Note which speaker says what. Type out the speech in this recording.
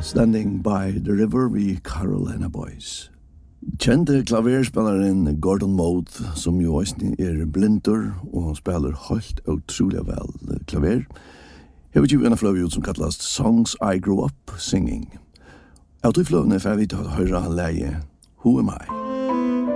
Speaker 1: Standing by the River vi Carolina Boys. Kjente klaverspelaren Gordon Mote, som jo også blindur og spelar helt utrolig vel klaver, hever jo en fløy ut som kallast Songs I Grew Up Singing. Av de fløyene får vi til å høre leie Who Am I?